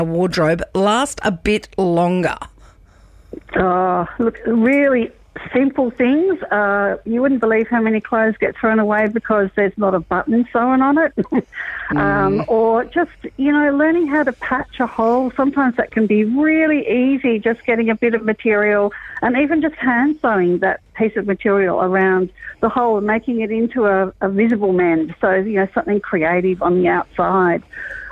wardrobe last a bit longer? Oh, look, really simple things. You wouldn't believe how many clothes get thrown away because there's not a button sewn on it. Or just, learning how to patch a hole. Sometimes that can be really easy, just getting a bit of material and even just hand sewing that piece of material around the hole and making it into a visible mend. So, something creative on the outside.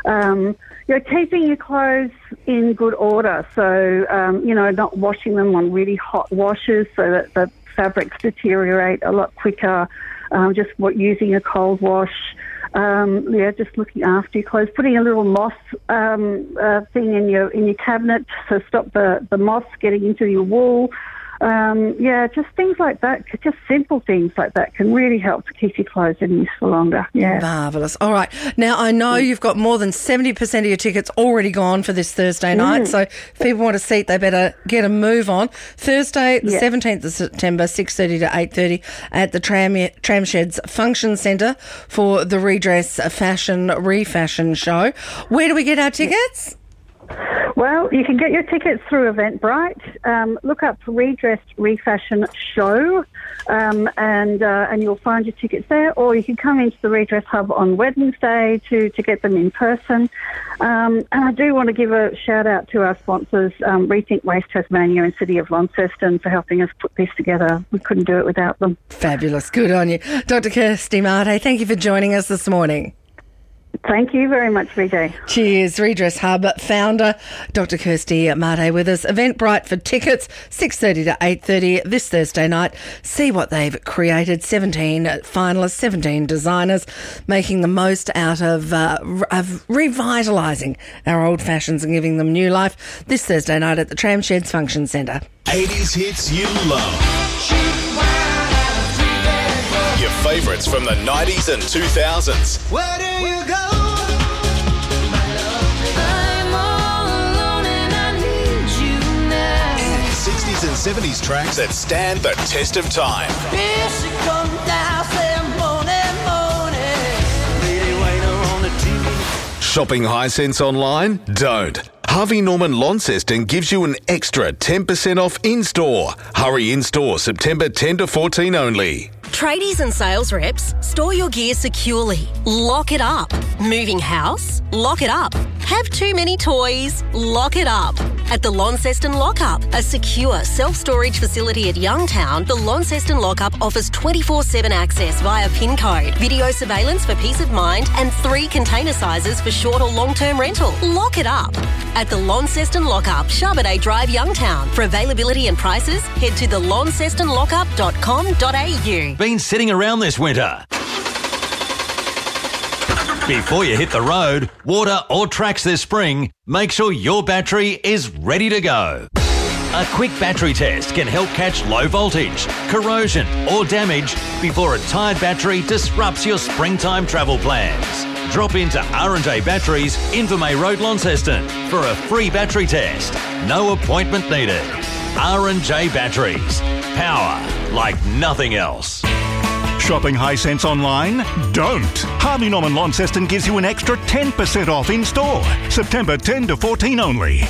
Keeping your clothes in good order. So, not washing them on really hot washes so that the fabrics deteriorate a lot quicker. Just using a cold wash. Just looking after your clothes. Putting a little moss thing in your cabinet to stop the moss getting into your wool. Just things like that, just simple things like that can really help to keep your clothes in use for longer. Yeah. Marvellous. All right. Now, I know you've got more than 70% of your tickets already gone for this Thursday night, so if people want a seat, they better get a move on. Thursday, the 17th of September, 6:30 to 8:30 at the Tramsheds Function Centre for the Redress Fashion Refashion Show. Where do we get our tickets? Well, you can get your tickets through Eventbrite. Look up Redress Refashion Show, and you'll find your tickets there. Or you can come into the Redress Hub on Wednesday to get them in person. And I do want to give a shout out to our sponsors, Rethink Waste Tasmania and City of Launceston, for helping us put this together. We couldn't do it without them. Fabulous. Good on you. Dr. Kirsty Mate, thank you for joining us this morning. Thank you very much, Vijay. Cheers. Redress Hub founder, Dr. Kirsty Mate with us. Eventbrite for tickets, 6:30 to 8:30 this Thursday night. See what they've created. 17 finalists, 17 designers, making the most out of revitalising our old fashions and giving them new life this Thursday night at the Tramsheds Function Centre. 80s hits you love. Your favourites from the 90s and 2000s. Where do you go? I'm all alone and I need you now. And 60s and 70s tracks that stand the test of time. Here she comes now, say morning. Lady waiter on the TV. Shopping Hisense online? Don't. Harvey Norman Launceston gives you an extra 10% off in-store. Hurry in-store September 10 to 14 only. Tradies and sales reps, store your gear securely. Lock it up. Moving house? Lock it up. Have too many toys? Lock it up. At the Launceston Lockup, a secure self-storage facility at Youngtown, the Launceston Lockup offers 24/7 access via PIN code, video surveillance for peace of mind, and 3 container sizes for short or long-term rental. Lock it up. At the Launceston Lockup, Charbonnet Drive, Youngtown. For availability and prices, head to thelauncestonlockup.com.au. Been sitting around this winter? Before you hit the road, water or tracks this spring, make sure your battery is ready to go. A quick battery test can help catch low voltage, corrosion or damage before a tired battery disrupts your springtime travel plans. Drop into R&J Batteries, Invermay Road, Launceston for a free battery test. No appointment needed. R&J Batteries. Power like nothing else. Shopping Hisense online? Don't. Harvey Norman Launceston gives you an extra 10% off in store. September 10 to 14 only.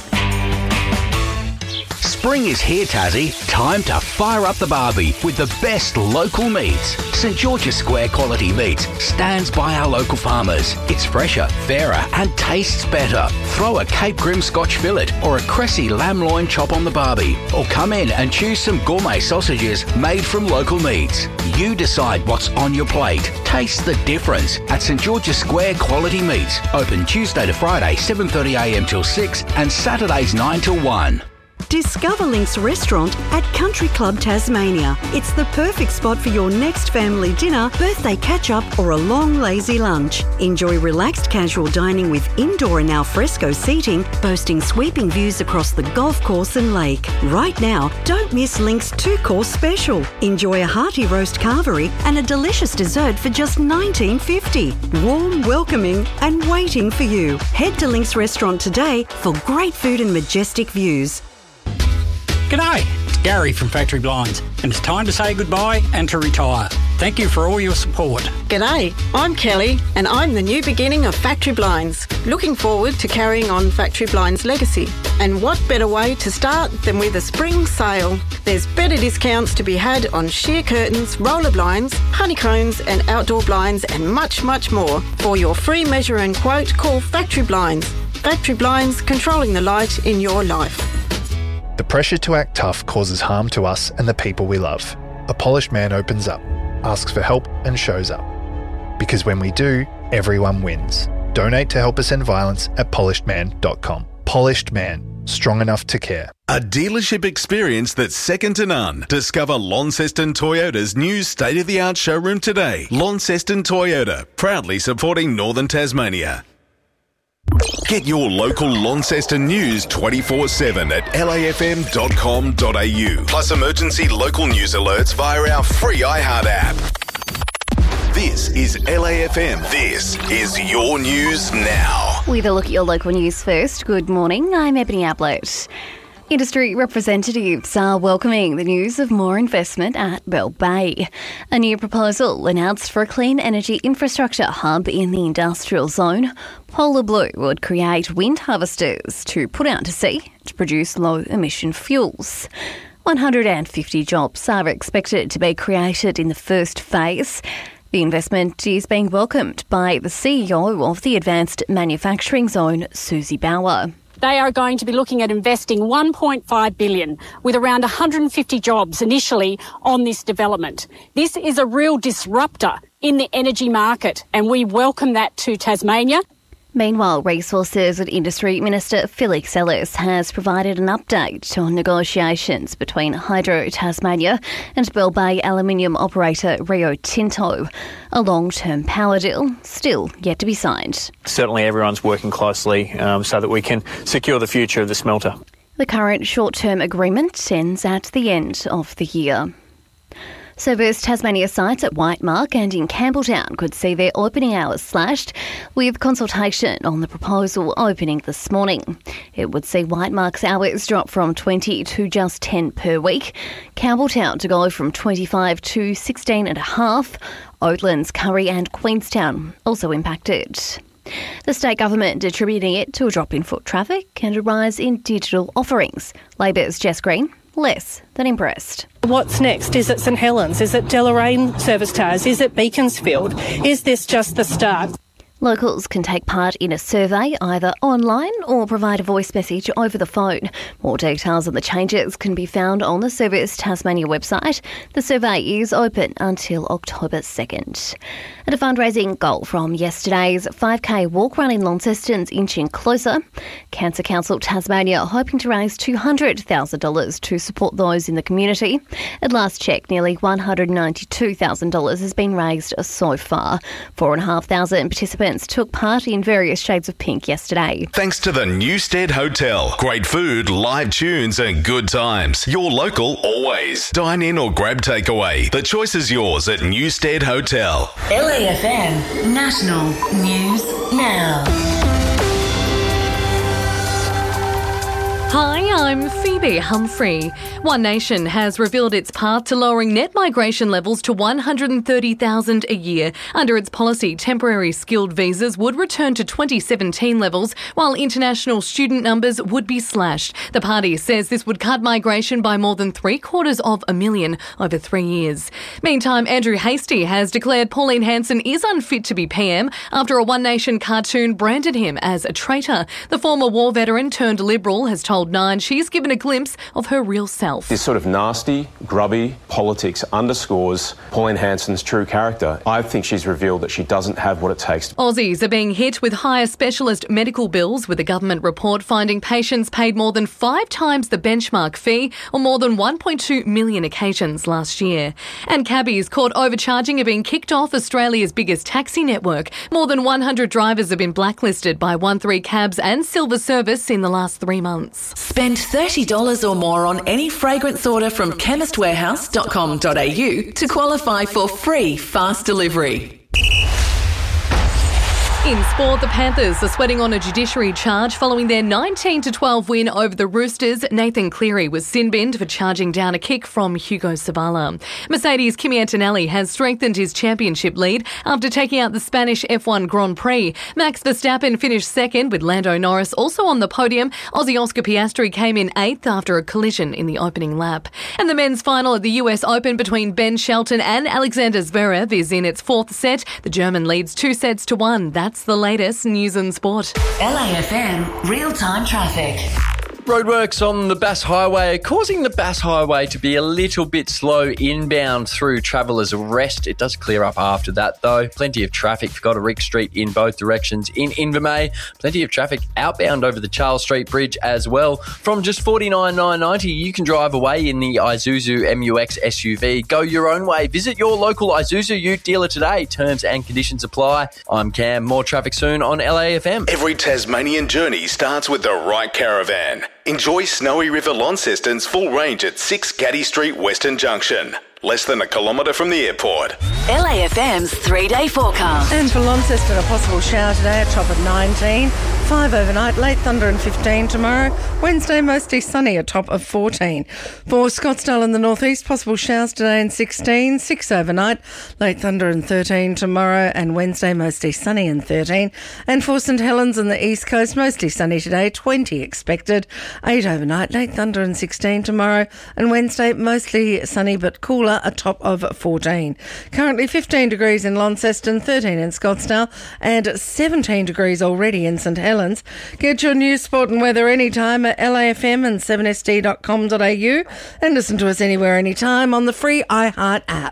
Spring is here, Tassie. Time to fire up the barbie with the best local meats. St George's Square quality meats stands by our local farmers. It's fresher, fairer and tastes better. Throw a Cape Grim Scotch fillet or a Cressy lamb loin chop on the barbie. Or come in and choose some gourmet sausages made from local meats. You decide what's on your plate. Taste the difference at St George's Square quality meats. Open Tuesday to Friday 7:30am till 6 and Saturdays 9 till 1. Discover Links Restaurant at Country Club Tasmania. It's the perfect spot for your next family dinner, birthday catch-up or a long lazy lunch. Enjoy relaxed casual dining with indoor and alfresco seating, boasting sweeping views across the golf course and lake. Right now, don't miss Links 2-course special. Enjoy a hearty roast carvery and a delicious dessert for just $19.50. Warm, welcoming and waiting for you. Head to Links Restaurant today for great food and majestic views. G'day, it's Gary from Factory Blinds, and it's time to say goodbye and to retire. Thank you for all your support. G'day, I'm Kelly and I'm the new beginning of Factory Blinds. Looking forward to carrying on Factory Blinds' legacy. And what better way to start than with a spring sale? There's better discounts to be had on sheer curtains, roller blinds, honeycombs and outdoor blinds and much, much more. For your free measure and quote, call Factory Blinds. Factory Blinds, controlling the light in your life. The pressure to act tough causes harm to us and the people we love. A polished man opens up, asks for help and shows up. Because when we do, everyone wins. Donate to help us end violence at polishedman.com. Polished Man, strong enough to care. A dealership experience that's second to none. Discover Launceston Toyota's new state-of-the-art showroom today. Launceston Toyota, proudly supporting Northern Tasmania. Get your local Launceston news 24/7 at lafm.com.au. Plus emergency local news alerts via our free iHeart app. This is LAFM. This is your news now. With a look at your local news first. Good morning, I'm Ebony Ablett. Industry representatives are welcoming the news of more investment at Bell Bay. A new proposal announced for a clean energy infrastructure hub in the industrial zone. Polar Blue would create wind harvesters to put out to sea to produce low-emission fuels. 150 jobs are expected to be created in the first phase. The investment is being welcomed by the CEO of the Advanced Manufacturing Zone, Susie Bauer. They are going to be looking at investing $1.5 billion with around 150 jobs initially on this development. This is a real disruptor in the energy market and we welcome that to Tasmania. Meanwhile, Resources and Industry Minister Felix Ellis has provided an update on negotiations between Hydro Tasmania and Bell Bay aluminium operator Rio Tinto. A long-term power deal still yet to be signed. Certainly everyone's working closely so that we can secure the future of the smelter. The current short-term agreement ends at the end of the year. Service Tasmania sites at Whitemark and in Campbelltown could see their opening hours slashed, with consultation on the proposal opening this morning. It would see Whitemark's hours drop from 20 to just 10 per week, Campbelltown to go from 25 to 16.5, Oatlands, Curry and Queenstown also impacted. The state government attributing it to a drop in foot traffic and a rise in digital offerings. Labor's Jess Green, less than impressed. What's next? Is it St Helens? Is it Deloraine Service Towers? Is it Beaconsfield? Is this just the start? Locals can take part in a survey either online or provide a voice message over the phone. More details on the changes can be found on the Service Tasmania website. The survey is open until October 2nd. And a fundraising goal from yesterday's 5K walk run in Launceston's inching closer. Cancer Council Tasmania hoping to raise $200,000 to support those in the community. At last check, nearly $192,000 has been raised so far. 4,500 participants took part in various shades of pink yesterday. Thanks to the Newstead Hotel. Great food, live tunes and good times. Your local always. Dine in or grab takeaway. The choice is yours at Newstead Hotel. LAFM National News Now. Hi, I'm Phoebe Humphrey. One Nation has revealed its path to lowering net migration levels to 130,000 a year. Under its policy, temporary skilled visas would return to 2017 levels, while international student numbers would be slashed. The party says this would cut migration by more than 750,000 over 3 years. Meantime, Andrew Hastie has declared Pauline Hanson is unfit to be PM after a One Nation cartoon branded him as a traitor. The former war veteran turned Liberal has told Nine she's given a glimpse of her real self. This sort of nasty, grubby politics underscores Pauline Hanson's true character. I think she's revealed that she doesn't have what it takes. Aussies are being hit with higher specialist medical bills, with a government report finding patients paid more than 5 times the benchmark fee on more than 1.2 million occasions last year. And cabbies caught overcharging are being kicked off Australia's biggest taxi network. More than 100 drivers have been blacklisted by 13 Cabs and Silver Service in the last 3 months. Spend $30 or more on any fragrance order from chemistwarehouse.com.au to qualify for free fast delivery. In sport, the Panthers are sweating on a judiciary charge following their 19-12 win over the Roosters. Nathan Cleary was sin-binned for charging down a kick from Hugo Sabala. Mercedes' Kimi Antonelli has strengthened his championship lead after taking out the Spanish F1 Grand Prix. Max Verstappen finished second with Lando Norris also on the podium. Aussie Oscar Piastri came in 8th after a collision in the opening lap. And the men's final at the US Open between Ben Shelton and Alexander Zverev is in its 4th set. The German leads 2-1. That's the latest news and sport. LAFM real-time traffic. Roadworks on the Bass Highway are causing the Bass Highway to be a little bit slow inbound through Travellers Rest. It does clear up after that, though. Plenty of traffic. You've got a Rick Street in both directions in Invermay. Plenty of traffic outbound over the Charles Street Bridge as well. From just $49,990, you can drive away in the Isuzu MUX SUV. Go your own way. Visit your local Isuzu Ute dealer today. Terms and conditions apply. I'm Cam. More traffic soon on LAFM. Every Tasmanian journey starts with the right caravan. Enjoy Snowy River Launceston's full range at 6 Caddy Street, Western Junction. Less than a kilometre from the airport. LAFM's 3-day forecast. And for Launceston, a possible shower today, a top of 19. 5 overnight, late thunder and 15 tomorrow. Wednesday, mostly sunny, a top of 14. For Scottsdale in the northeast, possible showers today and 16. 6 overnight, late thunder and 13 tomorrow. And Wednesday, mostly sunny and 13. And for St Helens in the east coast, mostly sunny today, 20 expected. 8 overnight, late thunder and 16 tomorrow. And Wednesday, mostly sunny but cooler, a top of 14. Currently 15 degrees in Launceston, 13 in Scottsdale, and 17 degrees already in St Helens. Get your news, sport and weather anytime at LAFM and 7sd.com.au and listen to us anywhere, anytime on the free iHeart app.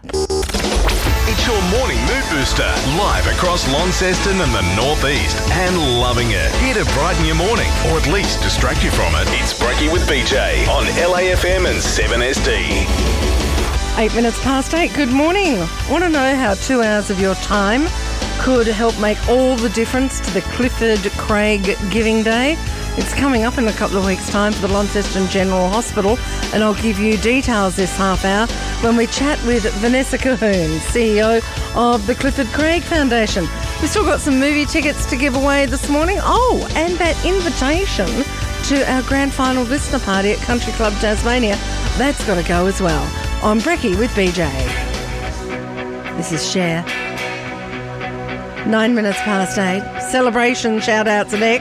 It's your morning mood booster, live across Launceston and the northeast, and loving it. Here to brighten your morning, or at least distract you from it. It's Brekkie with BJ on LAFM and 7SD. 8 minutes past 8. Good morning. Want to know how 2 hours of your time could help make all the difference to the Clifford Craig Giving Day? It's coming up in a couple of weeks' time for the Launceston General Hospital, and I'll give you details this half hour when we chat with Vanessa Cahoon, CEO of the Clifford Craig Foundation. We've still got some movie tickets to give away this morning. Oh, and that invitation to our grand final listener party at Country Club Tasmania, that's got to go as well. I'm Brekkie with BJ. This is Cher. 9 minutes past 8. Celebration shout-outs next.